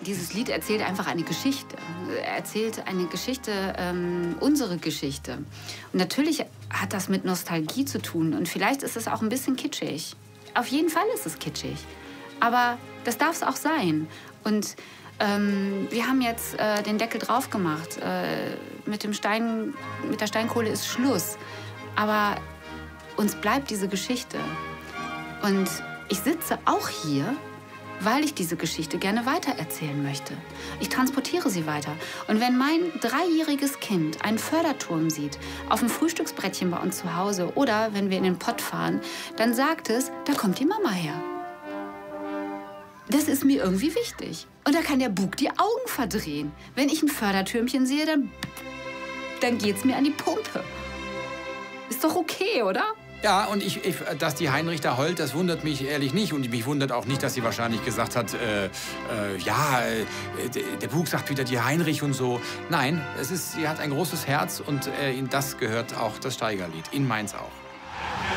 dieses Lied erzählt einfach eine Geschichte. Er erzählt eine Geschichte, unsere Geschichte. Und natürlich hat das mit Nostalgie zu tun. Und vielleicht ist es auch ein bisschen kitschig. Auf jeden Fall ist es kitschig. Aber das darf es auch sein. Und wir haben jetzt den Deckel drauf gemacht. Mit der Steinkohle ist Schluss. Aber uns bleibt diese Geschichte. Und ich sitze auch hier, weil ich diese Geschichte gerne weitererzählen möchte. Ich transportiere sie weiter. Und wenn mein 3-jähriges Kind einen Förderturm sieht, auf dem Frühstücksbrettchen bei uns zu Hause oder wenn wir in den Pott fahren, dann sagt es, da kommt die Mama her. Das ist mir irgendwie wichtig. Und da kann der Bug die Augen verdrehen. Wenn ich ein Fördertürmchen sehe, dann geht's mir an die Pumpe. Ist doch okay, oder? Ja, und dass die Heinrich da heult, das wundert mich ehrlich nicht. Und mich wundert auch nicht, dass sie wahrscheinlich gesagt hat, der Bug sagt wieder die Heinrich und so. Nein, sie hat ein großes Herz und in das gehört auch das Steigerlied, in meins auch.